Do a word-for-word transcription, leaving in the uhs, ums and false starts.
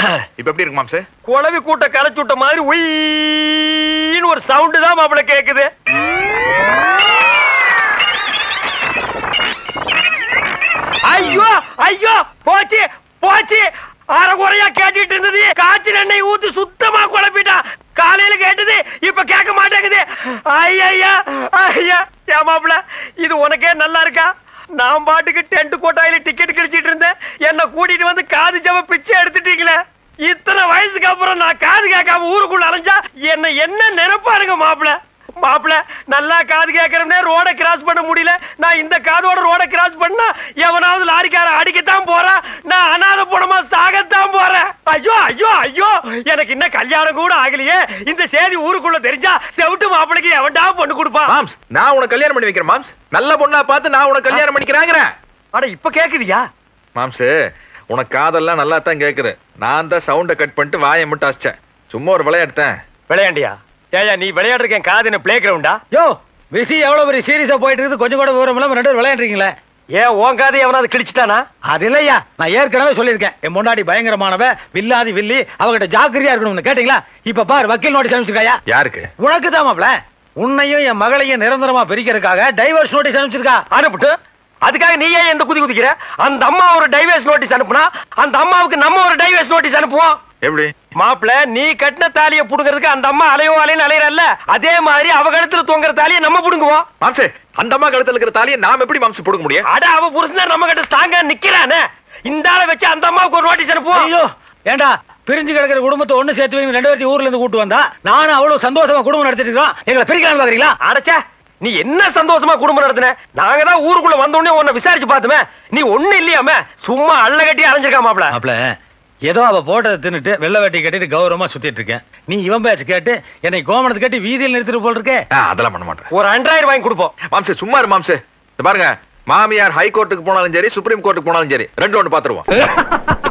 இப்ப எப்படி இருக்கு மாம்சே? குளவி கூட்ட கரைச்சு விட்ட மாதிரி உயின்னு ஒரு சவுண்ட் தான் மாப்பிள கேக்குது. ஐயோ ஐயோ போச்சு போச்சு. அரை குறையா கேட்டுட்டு இருந்தது காய்ச்சல் எண்ணெய் ஊத்தி சுத்தமா குழப்பிட்டா. காலையில கேட்டது இப்ப கேட்க மாட்டேங்குது. ஐயா ஐயா ஏன் மாப்பிள இது உனக்கே நல்லா இருக்கா? நான் பாட்டுக்கு டென்ட் கோட்டாயில டிக்கெட் கிடைச்சிட்டு இருந்தேன். என்ன கூட்டிட்டு வந்து காது ஜவ பிச்சை எடுத்துட்டீங்களே. இத்தனை வயசுக்கு அப்புறம் நான் காது கேட்காம ஊருக்குள்ள அலைஞ்சா என்ன என்ன நினைப்பாருங்க மாப்பிள. மாப்பிள நல்லா காது கேட்கறே ரோட கிராஸ் பண்ண முடியல. நான் இந்த காதோட ரோட கிராஸ் பண்ணா எவனாவது லாரிக்கார அடிக்கத்தான் போறேன். நான் அனாதை போனமா சாகத்தான் போறேன். ஐயோ ஐயோ ஐயோ எனக்கு இன்னும் கல்யாணம் கூட ஆகலையே. இந்த செய்தி ஊருக்குள்ள தெரிஞ்சா செவிட்டு மாப்பிளைக்கு எவன்டா பொண்ணு கொடுப்பான்? மாம்ஸ் நான் உனக்கு கல்யாணம் பண்ணி வைக்கிறேன் மாம்ஸ். நல்ல பொண்ணா பார்த்து நான் உனக்கு கல்யாணம் பண்ணிக்கிறாங்க. அட இப்ப கேக்குதியா? மாம்ஸ் உனக்கு காதெல்லாம் நல்லா தான் கேக்குது. நான் தான் சவுண்ட கட் பண்ணிட்டு வாயை மட்டும் அடிச்சேன். சும்மா ஒரு விளையாடுத்தேன். விளையாண்டியா? ஏயா நீ விளையாடுறேன் காது என்ன பிளே கிரவுண்டா? யோ விஷயம் எவ்வளவு பெரிய சீரியஸா போயிட்டு இருக்குது. கொஞ்சம் கூட விவரம் இல்லாம ரெண்டு பேரும் விளையாடுறீங்களே. ஏன் உன் காது எவனாவது கிழிச்சிட்டானா? அது இல்லையா, நான் ஏற்கனவே சொல்லியிருக்கேன். என் முன்னாடி பயங்கரமானவ வில்லாதி வில்லி அவகிட்ட ஜாக்கிரதையா இருக்கணும்னு கேட்டீங்களா? இப்ப பாரு வக்கீல் நோட்டீஸ் அனுப்பிச்சிருக்காயா? யாருக்கு? உனக்கு தான் மாப்ள. உன்னையும் என் மகளையும் நிரந்தரமா பிரிக்கிறதுக்காக டைவர்ஸ் நோட்டீஸ் அனுப்பிச்சிருக்கா. அனுப்பிட்டு அதுக்காக நீ ஏன் எந்த குதி குதிக்கிற? அந்த அம்மா ஒரு டைவர்ஸ் நோட்டீஸ் அனுப்புனா அந்த அம்மாவுக்கு நம்ம ஒரு டைவர்ஸ் நோட்டீஸ் அனுப்புவோம். எப்படி மாப்பிள நீ கட்டின தாலிய புடுங்கிறதுக்கு அந்த அம்மா அலையோ அலைன்னு அலையறல்ல, அதே மாதிரி அவ கழுத்துல தொங்குற தாலியை நம்ம புடுங்குவோம். மாம்சே அந்த அம்மா கழுத்துல இருக்கிற தாலியை நாம எப்படி மாம்சே புடுங்க முடியும்? அட அவ புருஷன் நம்ம கிட்ட ஸ்ட்ராங்கா நிக்கிறானே. இந்த ஆளை வச்சு அந்த அம்மாவுக்கு ஒரு நோட்டீஸ் அனுப்புவோம். ஐயோ ஏண்டா பிரிஞ்சு கிடக்கிற குடும்பத்தை ஒண்ணு சேர்த்து வைங்க. ரெண்டு பேர்த்தையும் ஊர்ல இருந்து கூட்டு வந்தா நானும் அவ்வளவு சந்தோஷமா குடும்பம் நடத்திட்டு இருக்கோம். எங்களை பிரிக்கலாம் பாக்குறீங்களா? அடச்சே நீ என்ன சந்தோஷமா குடும்பம் நடத்தின? நாங்க தான் ஊருக்குள்ள வந்த உடனே உன்னை விசாரிச்சு பார்த்துமே. நீ ஒண்ணு இல்லையாம சும்மா அள்ள கட்டி அலைஞ்சிருக்கா மாப்ள. மாப்ள ஏதோ அவ போட்டதை தின்னுட்டு வெள்ளை வேட்டி கட்டிட்டு கௌரவமா சுத்திட்டு இருக்கேன். நீ இவன் பேச்சு கேட்டு என்னை கோமணத்தை கட்டி வீதியில் நிறுத்திட்டு போல் இருக்கே. அதெல்லாம் பண்ண மாட்டேன். ஒரு ஆண்ட்ராய்டு வாங்கி கொடுப்போம். மாம்சே சும்மா இரு மாம்சே. பாருங்க மாமியார் ஹை கோர்ட்டுக்கு போனாலும் சரி சுப்ரீம் கோர்ட்டுக்கு போனாலும் சரி ரெண்டு ஒன்று பாத்துருவோம்.